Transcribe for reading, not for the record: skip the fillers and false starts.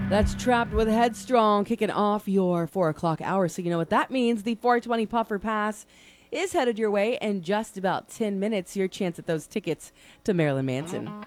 That's Trapped with Headstrong kicking off your 4 o'clock hour. So you know what that means. The 420 Puffer Pass is headed your way in just about 10 minutes. Your chance at those tickets to Marilyn Manson.